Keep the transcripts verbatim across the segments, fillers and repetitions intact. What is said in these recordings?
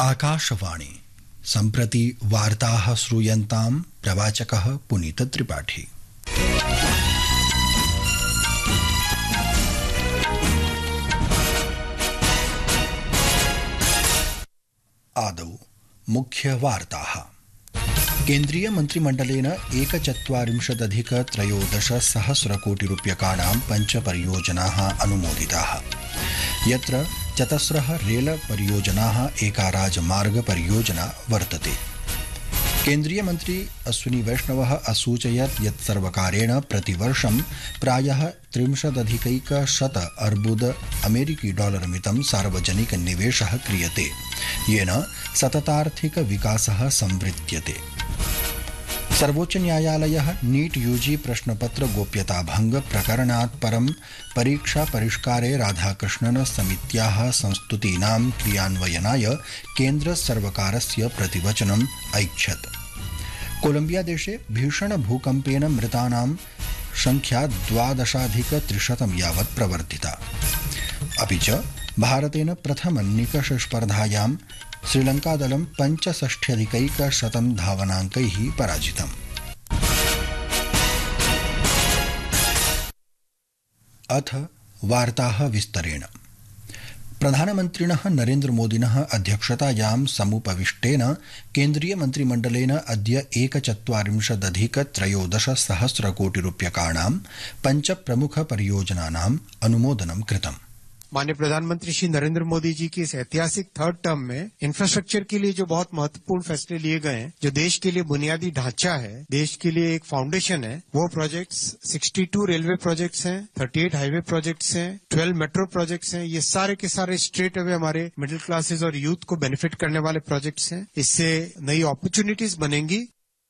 आकाशवाणी सम्प्रति वार्ताः श्रूयन्तां प्रवाचकः पुनीतत्रिपाठी। आदौ मुख्यवार्ताः। केन्द्रीय मन्त्रिमण्डलेन एकचत्वारिंशदधिक त्रयोदश सहस्रकोटिरूप्यकाणां पञ्च परियोजनाः अनुमोदिताः, यत्र चतस्रः रेल परियोजनाः एका राजमार्ग परियोजना वर्तते। केन्द्रीय मन्त्री अश्विनी वैष्णवः असूचयत् यत् सर्वकारेण प्रतिवर्षं प्रायः त्रिंशदधिकैकशत अर्बुद अमेरिकी डॉलर मितं सार्वजनिक निवेशः क्रियते, येन सततार्थिक विकासः संवृत्यते। सर्वोच्च न्यायालयः नीट यूजी प्रश्नपत्र गोप्यता भंग प्रकरणात् परं परीक्षा परिष्कारे राधाकृष्णन समित्याः संस्तुतीनां क्रियान्वयनाय केन्द्र सर्वकारस्य प्रतिवचनम् ऐच्छत्। कोलम्बिया देशे भीषण भूकम्पेन मृतानां संख्या द्वादशाधिक त्रिशतं यावत् प्रवर्धिता। अपि च भारतेन प्रथम निकष स्पर्धायां श्रीलंकादलं पञ्चषष्ट्यधिकैकशतं धावनाङ्कैः पराजितम्। अथ वार्ताः विस्तरेण। प्रधानमन्त्रिणः नरेन्द्रमोदिनः अध्यक्षतायां समुपविष्टेन केन्द्रीय मन्त्रिमण्डलेन अद्य एकचत्वारिंशदधिक त्रयोदश सहस्रकोटिरूप्यकाणां पञ्च प्रमुख परियोजनानाम् अनुमोदनं कृतम्। माननीय प्रधानमंत्री श्री नरेंद्र मोदी जी की इस ऐतिहासिक थर्ड टर्म में इंफ्रास्ट्रक्चर के लिए जो बहुत महत्वपूर्ण फैसले लिए गए हैं, जो देश के लिए बुनियादी ढांचा है, देश के लिए एक फाउंडेशन है, वो प्रोजेक्ट्स बासठ रेलवे प्रोजेक्ट्स हैं, अड़तीस हाईवे प्रोजेक्ट्स हैं, बारह मेट्रो प्रोजेक्ट्स हैं। ये सारे के सारे स्ट्रेट अवे हमारे मिडिल क्लासेस और यूथ को बेनिफिट करने वाले प्रोजेक्ट्स हैं। इससे नई अपॉर्चुनिटीज बनेंगी।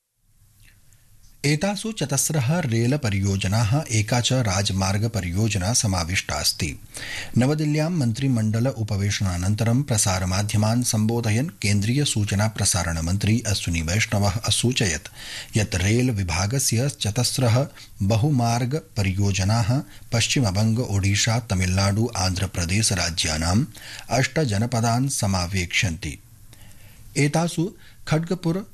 एतासु चतस्रः रेल परियोजनाः एका च राजमार्ग परियोजना समाविष्टा अस्ति। नवदिल्ल्यां मन्त्रिमण्डल उपवेशनानन्तरं प्रसारमाध्यमान् सम्बोधयन् केन्द्रीय सूचना प्रसारण मन्त्री अश्विनी वैष्णवः असूचयत् यत् रेल विभागस्य चतस्रः बहुमार्ग परियोजनाः पश्चिमबंग, ओडिशा, तमिलनाडु, आन्ध्रप्रदेश राज्यानाम् अष्ट जनपदान् समावेक्ष्यन्ति। एतासु खड्गपुर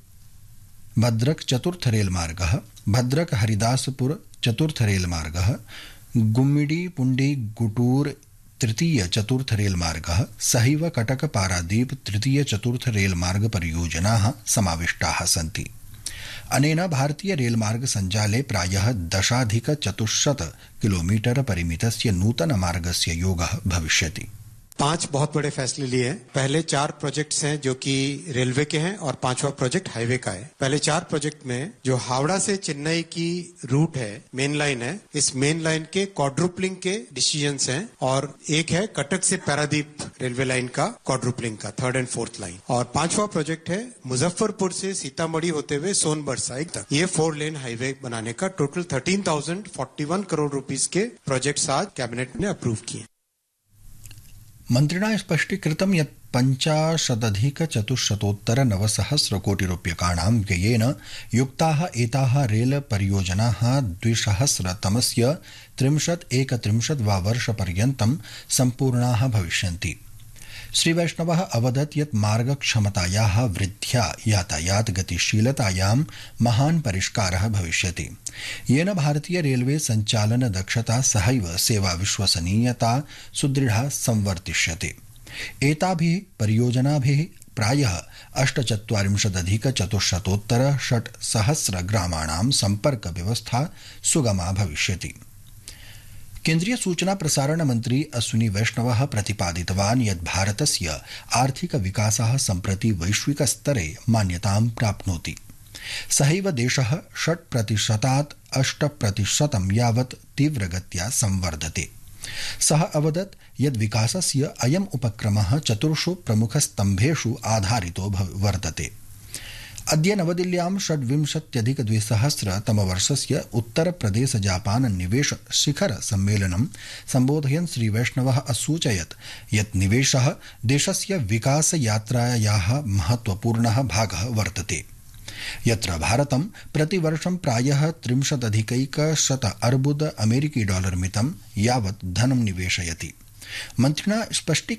भद्रक चतुर्थ रेलमार्गः, भद्रक हरिदासपुर चतुर्थ रेलमार्गः, गुम्मिडी पुंडी गुटूर तृतीय चतुर्थ रेलमार्गः सहैव कटक पारादीप तृतीय चतुर्थ रेलमार्ग परियोजनाः समाविष्टाः सन्ति। अनेन भारतीय रेलमार्ग सञ्जाले प्रायः दशाधिक चतुश्शत किलोमीटर परिमितस्य नूतन मार्गस्य योगः भविष्यति। पांच बहुत बड़े फैसले लिए हैं। पहले चार प्रोजेक्ट्स हैं जो कि रेलवे के हैं और पांचवा प्रोजेक्ट हाईवे का है। पहले चार प्रोजेक्ट में जो हावड़ा से चेन्नई की रूट है, मेन लाइन है, इस मेन लाइन के क्वाड्रुपलिंग के डिसीजंस हैं और एक है कटक से पारादीप रेलवे लाइन का क्वाड्रुपलिंग का थर्ड एंड फोर्थ लाइन। और पांचवा प्रोजेक्ट है मुजफ्फरपुर से सीतामढ़ी होते हुए सोनभद्र साइड तक ये फोर लेन हाईवे बनाने का टोटल थर्टीन थाउजेंड फोर्टी वन करोड़ रुपीज के प्रोजेक्ट्स आज कैबिनेट ने अप्रूव किए। मन्त्रिणा स्पष्टीकृतं यत् पञ्चाशदधिक चतुश्शतोत्तर नवसहस्रकोटिरूप्यकाणां व्ययेन युक्ताः एताः रेल परियोजनाः द्विसहस्रतमस्य त्रिंशत् एकत्रिंशत् वा वर्षपर्यन्तं सम्पूर्णाः भविष्यन्ति। श्रीवैष्णवः अवदत् यत् मार्गक्षमतायाः वृद्ध्या यातायात गतिशीलतायां महान् परिष्कारः भविष्यति, येन भारतीय रेलवे सञ्चालन दक्षता सहैव सेवा विश्वसनीयता सुदृढा संवर्धिष्यते। एताभिः परियोजनाभिः प्रायः अष्टचत्वारिंशदधिक चतुश्शतोत्तर षट्सहस्र ग्रामाणां सम्पर्क व्यवस्था सुगमा भविष्यति। केन्द्रीय सूचना प्रसारण मन्त्री अश्विनी वैष्णवः प्रतिपादितवान् यत् भारतस्य आर्थिक विकासः सम्प्रति वैश्विक स्तरे मान्यतां प्राप्नोति। सहैव देशः षट् प्रतिशतात् अष्ट प्रतिशतं यावत् तीव्रगत्या संवर्धते। सः अवदत् यत् विकासस्य अयम् उपक्रमः चतुर्षु प्रमुखस्तम्भेषु आधारितो वर्तते। अद्य नवदिल्ल्यां षड्विंशत्यधिक द्विसहस्रतमवर्षस्य उत्तर प्रदेश जापान निवेश शिखर सम्मेलनं सम्बोधयन् श्रीवैष्णवः असूचयत् यत् निवेशः देशस्य विकास यात्रायाः महत्वपूर्णः भागः वर्तते, यत्र भारतं प्रतिवर्षं प्रायः त्रिंशदधिकैकशत अर्बुद अमेरिकी डॉलर मितं यावत् धनं निवेशयति। मन्त्रिणा स्पष्टी